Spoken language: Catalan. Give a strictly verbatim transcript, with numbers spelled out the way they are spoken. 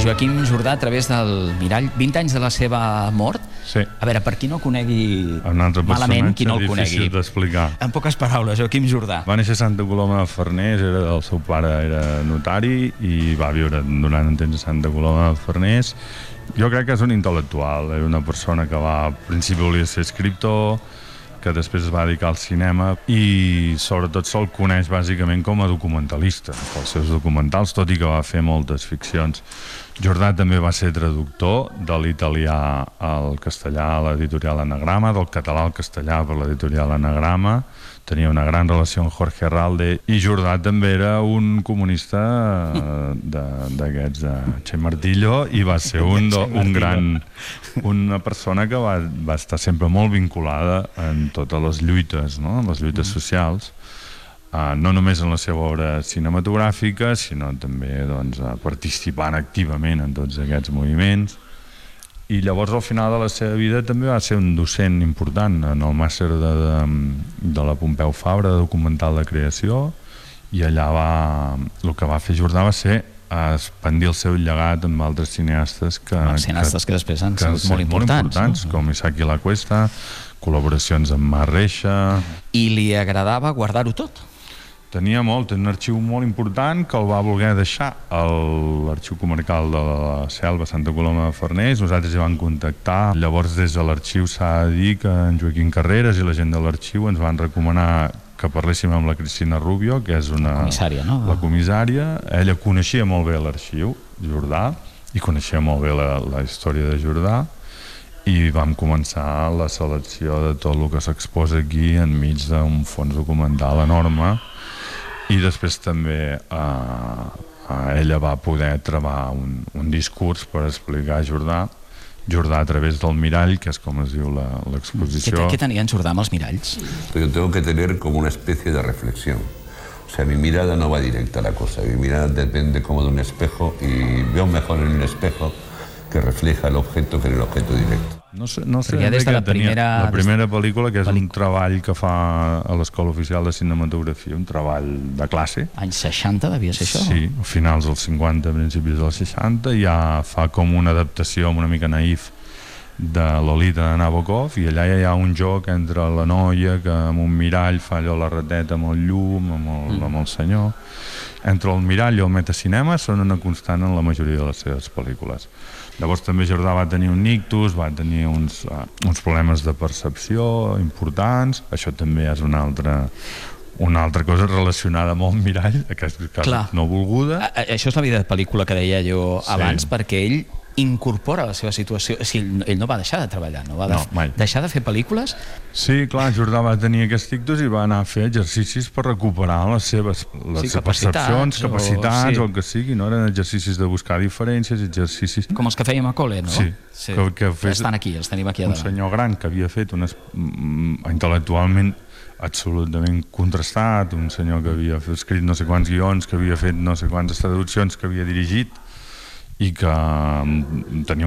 Joaquim Jordà a través del mirall, vint anys de la seva mort. Sí. A veure, per qui no el conegui Un altre malament, qui no el personatge conegui. difícil d'explicar. En poques paraules, Joaquim Jordà. Va néixer a Santa Coloma de Farners, era, el seu pare era notari i va viure durant un temps a Santa Coloma de Farners. Jo crec que és un intel·lectual, era una persona que va, al principi volia ser escriptor, que després es va dedicar al cinema i sobretot se'l coneix bàsicament com a documentalista pels seus documentals, tot i que va fer moltes ficcions. Jordà també va ser traductor de l'italià al castellà a l'editorial Anagrama, del català al castellà per l'editorial Anagrama, tenia una gran relació amb Jorge Arralde, i Jordà també era un comunista d'aquests de, de Che Martillo, i va ser un, do, un gran, una persona que va, va estar sempre molt vinculada en totes les lluites, no? Les lluites socials, uh, no només en la seva obra cinematogràfica, sinó també doncs, participant activament en tots aquests moviments. I llavors al final de la seva vida també va ser un docent important en el màster de, de, de la Pompeu Fabra de documental de creació, i allà va, el que va fer Jordà va ser expandir el seu llegat amb altres cineastes que, els cineastes que, que després han que sigut molt importants, molt importants no? Com Isaki La Cuesta, col·laboracions amb Mar Reixa. I li agradava guardar-ho tot? Tenia molt, un arxiu molt important que el va voler deixar a l'Arxiu Comarcal de la Selva, Santa Coloma de Farners. Nosaltres hi vam contactar. Llavors, des de l'arxiu s'ha de dir que en Joaquim Carreras i la gent de l'arxiu ens van recomanar que parléssim amb la Cristina Rubio, que és una... La comissària, no? La comissària. Ella coneixia molt bé l'arxiu, Jordà, i coneixia molt bé la, la història de Jordà, i vam començar la selecció de tot el que s'exposa aquí enmig d'un fons documental enorme. I després també eh, eh, ella va poder trobar un, un discurs per explicar Jordà, Jordà a través del mirall, que és com es diu l'exposició. Què, què tenia en Jordà amb els miralls? Yo tengo que tener como una especie de reflexión. O sea, mi mirada no va directa a la cosa, mi mirada depende como de un espejo y veo mejor en un espejo que refleja el objeto que en el objeto directo. No sé, no sé des de la primera... la primera pel·lícula, que és Pel·lícula. un treball que fa a l'Escola Oficial de Cinematografia, un treball de classe. Anys seixanta devia ser això? Sí, a finals dels cinquanta, principis dels seixanta, ja fa com una adaptació una mica naïf de Lolita de Nabokov, i allà ja hi ha un joc entre la noia que amb un mirall fa allò la rateta amb el llum, amb el, mm. amb el senyor. Entre el mirall i el metacinema són una constant en la majoria de les seves pel·lícules. Llavors també Jordà va tenir un ictus, va tenir uns, uh, uns problemes de percepció importants. Això també és una altra, una altra cosa relacionada amb el mirall, que és que no volguda. A, a, això és la vida de pel·lícula que deia jo Sí. abans, perquè ell incorpora la seva situació. O sigui, ell no va deixar de treballar, no va de, No, mai. deixar de fer pel·lícules. Sí, clar, Jordà va tenir aquest ictus i va anar a fer exercicis per recuperar les seves, les Sí, seves capacitats, percepcions, capacitats, o- sí. o el que sigui, no? Eren exercicis de buscar diferències, exercicis... Com els que fèiem a col·le, no? Sí, sí. que, que fes estan aquí, els tenim aquí a un davant. senyor gran que havia fet unes, mm, intel·lectualment absolutament contrastat, un senyor que havia fet, escrit no sé quants guions, que havia fet no sé quantes traduccions, que havia dirigit, i que mm, tenia